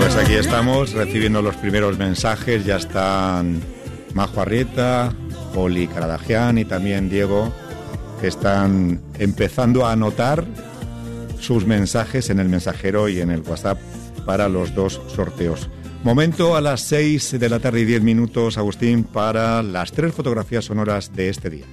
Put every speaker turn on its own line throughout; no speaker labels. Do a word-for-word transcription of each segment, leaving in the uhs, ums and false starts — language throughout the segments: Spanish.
Pues aquí estamos recibiendo los primeros mensajes. Ya están Majo Arrieta, Poli Caradagian y también Diego, que están empezando a anotar sus mensajes en el mensajero y en el WhatsApp para los dos sorteos. Momento a las seis de la tarde y diez minutos, Agustín, para las tres fotografías sonoras de este día.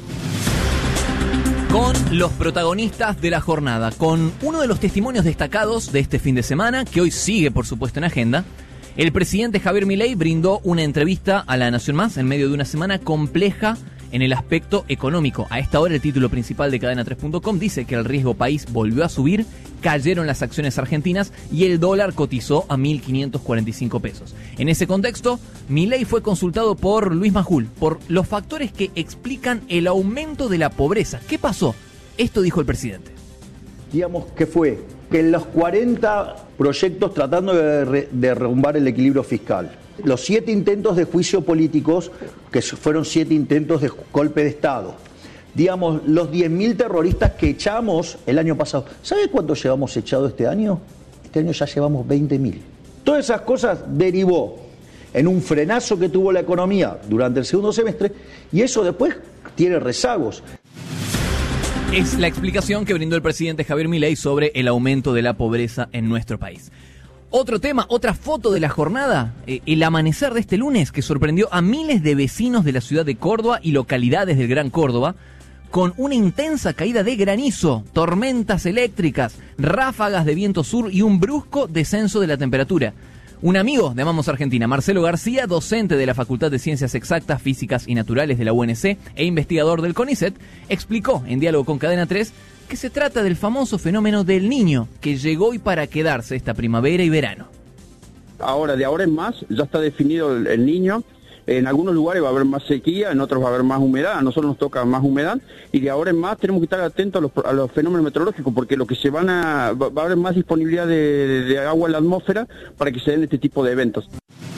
Con los protagonistas de la jornada, con uno de los testimonios destacados de este fin de semana, que hoy sigue, por supuesto, en agenda. El presidente Javier Milei brindó una entrevista a La Nación Más en medio de una semana compleja en el aspecto económico. A esta hora el título principal de cadena tres punto com dice que el riesgo país volvió a subir, cayeron las acciones argentinas y el dólar cotizó a mil quinientos cuarenta y cinco pesos. En ese contexto, Milei fue consultado por Luis Majul por los factores que explican el aumento de la pobreza. ¿Qué pasó? Esto dijo el presidente.
Digamos que fue que en los cuarenta proyectos tratando de re- derrumbar el equilibrio fiscal, los siete intentos de juicio políticos, que fueron siete intentos de golpe de Estado, digamos, los diez mil terroristas que echamos el año pasado. ¿Sabe cuántos llevamos echado este año? Este año ya llevamos veinte mil. Todas esas cosas derivó en un frenazo que tuvo la economía durante el segundo semestre y eso después tiene rezagos.
Es la explicación que brindó el presidente Javier Milei sobre el aumento de la pobreza en nuestro país. Otro tema, otra foto de la jornada, eh, el amanecer de este lunes que sorprendió a miles de vecinos de la ciudad de Córdoba y localidades del Gran Córdoba con una intensa caída de granizo, tormentas eléctricas, ráfagas de viento sur y un brusco descenso de la temperatura. Un amigo de Amamos Argentina, Marcelo García, docente de la Facultad de Ciencias Exactas, Físicas y Naturales de la U N C e investigador del CONICET, explicó en diálogo con Cadena tres que se trata del famoso fenómeno del Niño, que llegó y para quedarse esta primavera y verano.
Ahora, de ahora en más, ya está definido el, el Niño. En algunos lugares va a haber más sequía, en otros va a haber más humedad, a nosotros nos toca más humedad, y de ahora en más tenemos que estar atentos a los, a los fenómenos meteorológicos, porque lo que se van a, va, va a haber más disponibilidad de, de, de agua en la atmósfera para que se den este tipo de eventos.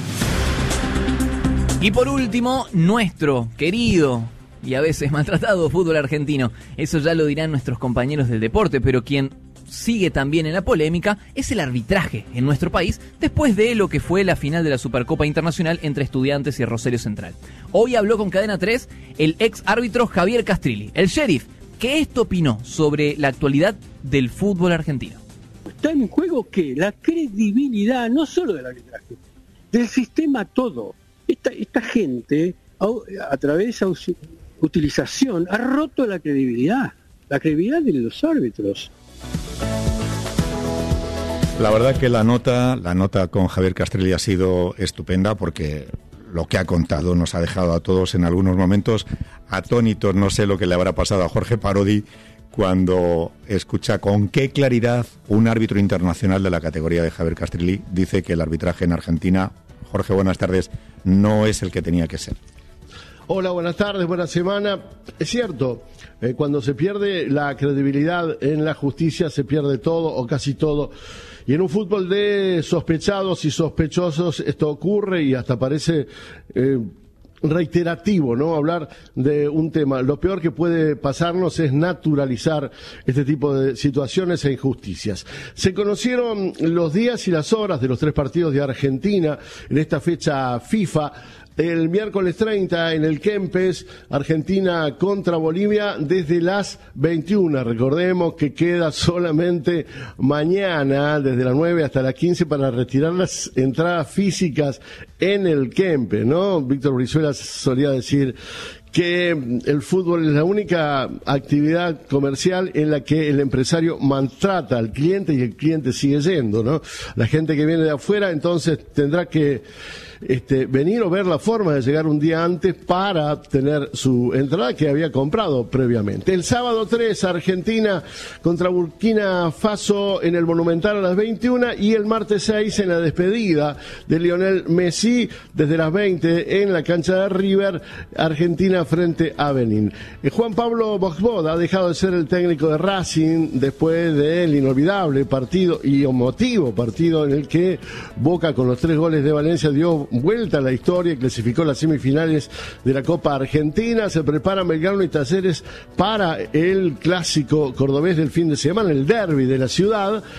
Y por último, nuestro querido y a veces maltratado fútbol argentino. Eso ya lo dirán nuestros compañeros del deporte, pero quien sigue también en la polémica es el arbitraje en nuestro país después de lo que fue la final de la Supercopa Internacional entre Estudiantes y Rosario Central. Hoy habló con Cadena tres el ex árbitro Javier Castrilli, el sheriff, que esto opinó sobre la actualidad del fútbol argentino.
Está en juego que la credibilidad no solo del arbitraje, del sistema todo. Esta, esta gente a, a través de esa utilización ha roto la credibilidad, la credibilidad de los árbitros.
La verdad que la nota, la nota con Javier Castrilli ha sido estupenda porque lo que ha contado nos ha dejado a todos en algunos momentos atónitos. No sé lo que le habrá pasado a Jorge Parodi cuando escucha con qué claridad un árbitro internacional de la categoría de Javier Castrilli dice que el arbitraje en Argentina, Jorge, buenas tardes, no es el que tenía que ser.
Hola, buenas tardes, buena semana. Es cierto, eh, cuando se pierde la credibilidad en la justicia se pierde todo o casi todo. Y en un fútbol de sospechados y sospechosos esto ocurre y hasta parece eh, reiterativo, ¿no? Hablar de un tema. Lo peor que puede pasarnos es naturalizar este tipo de situaciones e injusticias. Se conocieron los días y las horas de los tres partidos de Argentina en esta fecha FIFA. El miércoles treinta en el Kempes, Argentina contra Bolivia desde las veintiuna. Recordemos que queda solamente mañana, desde las nueve hasta las quince, para retirar las entradas físicas en el Kempes, ¿no? Víctor Brizuela solía decir que el fútbol es la única actividad comercial en la que el empresario maltrata al cliente y el cliente sigue yendo, ¿no? La gente que viene de afuera entonces tendrá que Este, venir o ver la forma de llegar un día antes para tener su entrada que había comprado previamente. El sábado tres, Argentina contra Burkina Faso en el Monumental a las veintiuna y el martes seis en la despedida de Lionel Messi desde las veinte en la cancha de River, Argentina frente a Benín. Eh, Juan Pablo Boxboda ha dejado de ser el técnico de Racing después del inolvidable partido y emotivo partido en el que Boca con los tres goles de Valencia dio vuelta a la historia y clasificó las semifinales de la Copa Argentina. Se preparan Belgrano y Talleres para el clásico cordobés del fin de semana, el derbi de la ciudad.